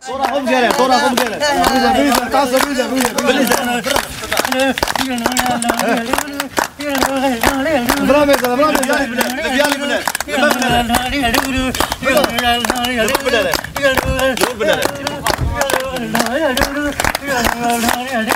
không kia này, tôi không kia này. Bây giờ tao sẽ bây giờ. Benar.